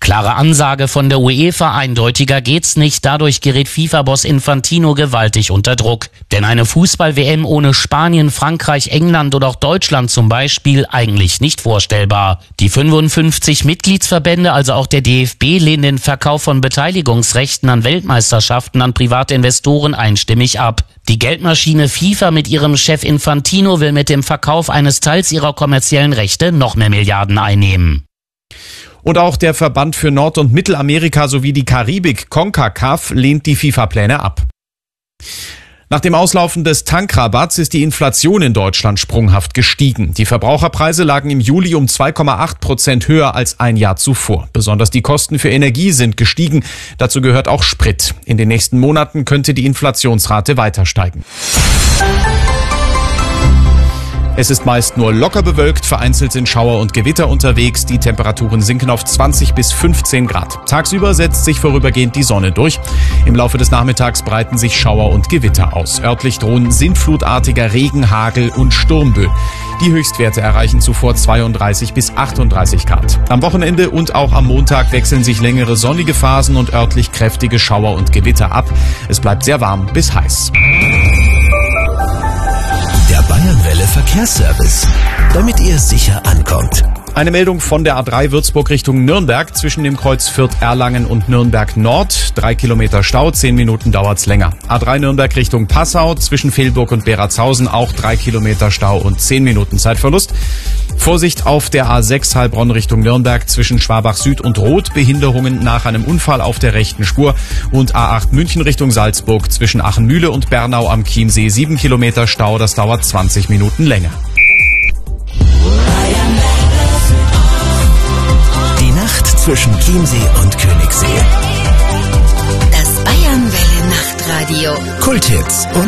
Klare Ansage von der UEFA, eindeutiger geht's nicht. Dadurch gerät FIFA-Boss Infantino gewaltig unter Druck. Denn eine Fußball-WM ohne Spanien, Frankreich, England oder auch Deutschland zum Beispiel eigentlich nicht vorstellbar. Die 55 Mitgliedsverbände, also auch der DFB, lehnen den Verkauf von Beteiligungsrechten an Weltmeisterschaften an private Investoren einstimmig ab. Die Geldmaschine FIFA mit ihrem Chef Infantino will mit dem Verkauf eines Teils ihrer kommerziellen Rechte noch mehr Milliarden einnehmen. Und auch der Verband für Nord- und Mittelamerika sowie die Karibik, CONCACAF, lehnt die FIFA-Pläne ab. Nach dem Auslaufen des Tankrabatts ist die Inflation in Deutschland sprunghaft gestiegen. Die Verbraucherpreise lagen im Juli um 2,8% höher als ein Jahr zuvor. Besonders die Kosten für Energie sind gestiegen. Dazu gehört auch Sprit. In den nächsten Monaten könnte die Inflationsrate weiter steigen. Es ist meist nur locker bewölkt, vereinzelt sind Schauer und Gewitter unterwegs. Die Temperaturen sinken auf 20 bis 15 Grad. Tagsüber setzt sich vorübergehend die Sonne durch. Im Laufe des Nachmittags breiten sich Schauer und Gewitter aus. Örtlich drohen sintflutartiger Regen, Hagel und Sturmböen. Die Höchstwerte erreichen zuvor 32 bis 38 Grad. Am Wochenende und auch am Montag wechseln sich längere sonnige Phasen und örtlich kräftige Schauer und Gewitter ab. Es bleibt sehr warm bis heiß. Der Bayernwelle Verkehrsservice, damit ihr sicher ankommt. Eine Meldung von der A3 Würzburg Richtung Nürnberg zwischen dem Kreuz Fürth-Erlangen und Nürnberg Nord. 3 Kilometer Stau, 10 Minuten dauert's länger. A3 Nürnberg Richtung Passau zwischen Velburg und Beratshausen auch 3 Kilometer Stau und 10 Minuten Zeitverlust. Vorsicht auf der A6 Heilbronn Richtung Nürnberg zwischen Schwabach Süd und Roth. Behinderungen nach einem Unfall auf der rechten Spur. Und A8 München Richtung Salzburg zwischen Achenmühle und Bernau am Chiemsee 7 Kilometer Stau. Das dauert 20 Minuten länger. Die Nacht zwischen Chiemsee und Königssee. Das Bayernwelle Nachtradio. Kulthits und